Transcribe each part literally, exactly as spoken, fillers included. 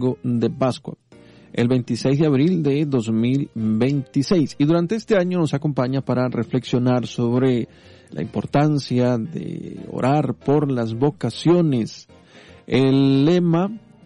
de Pascua, el veintiséis de abril de dos mil veintiséis. Y durante este año nos acompaña para reflexionar sobre la importancia de orar por las vocaciones. El lema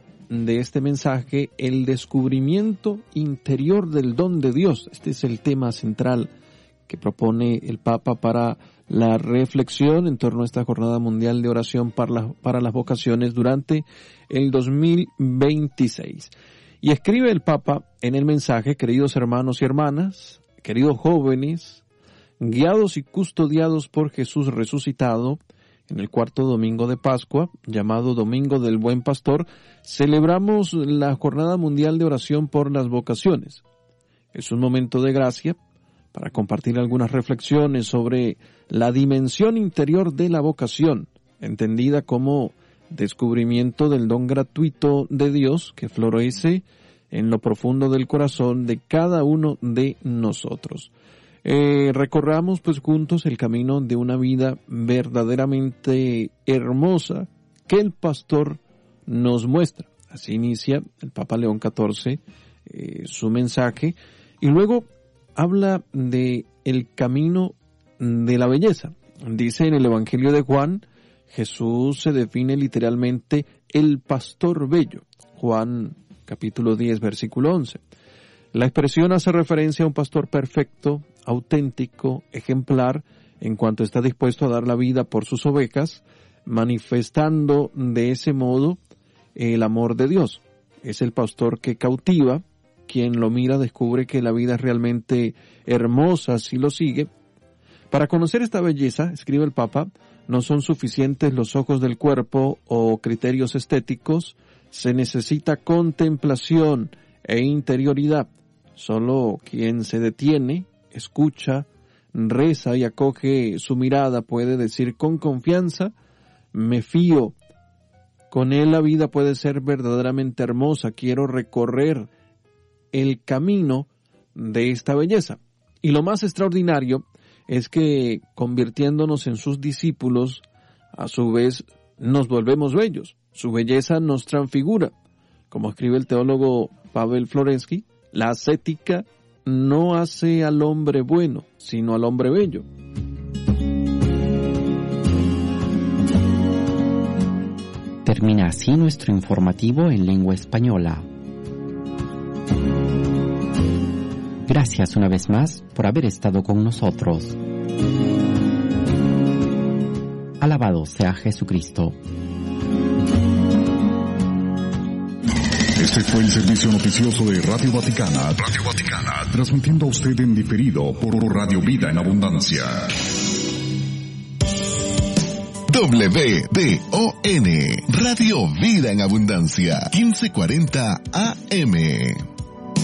de este mensaje, el descubrimiento interior del don de Dios. Este es el tema central que propone el Papa para la reflexión en torno a esta Jornada Mundial de Oración para, la, para las Vocaciones durante el dos mil veintiséis. Y escribe el Papa en el mensaje: queridos hermanos y hermanas, queridos jóvenes, guiados y custodiados por Jesús resucitado, en el cuarto domingo de Pascua, llamado Domingo del Buen Pastor, celebramos la Jornada Mundial de Oración por las Vocaciones. Es un momento de gracia para compartir algunas reflexiones sobre la dimensión interior de la vocación, entendida como descubrimiento del don gratuito de Dios que florece en lo profundo del corazón de cada uno de nosotros. Eh, recorramos pues juntos el camino de una vida verdaderamente hermosa que el pastor nos muestra. Así inicia el Papa León catorce eh, su mensaje, y luego habla de el camino de la belleza. Dice en el Evangelio de Juan, Jesús se define literalmente el pastor bello. Juan capítulo diez, versículo once. La expresión hace referencia a un pastor perfecto, auténtico, ejemplar, en cuanto está dispuesto a dar la vida por sus ovejas, manifestando de ese modo el amor de Dios. Es el pastor que cautiva. Quien lo mira descubre que la vida es realmente hermosa si lo sigue. Para conocer esta belleza, escribe el Papa, no son suficientes los ojos del cuerpo o criterios estéticos, se necesita contemplación e interioridad. Solo quien se detiene, escucha, reza y acoge su mirada puede decir con confianza: me fío. Con él la vida puede ser verdaderamente hermosa. Quiero recorrer el camino de esta belleza. Y lo más extraordinario es que, convirtiéndonos en sus discípulos, a su vez nos volvemos bellos. Su belleza nos transfigura. Como escribe el teólogo Pavel Florensky, la ascética no hace al hombre bueno, sino al hombre bello. Termina así nuestro informativo en lengua española. Gracias una vez más por haber estado con nosotros. Alabado sea Jesucristo. Este fue el servicio noticioso de Radio Vaticana, Radio Vaticana, transmitiendo a usted en diferido por Radio Vida en Abundancia. W D O N, Radio Vida en Abundancia, quince cuarenta A M.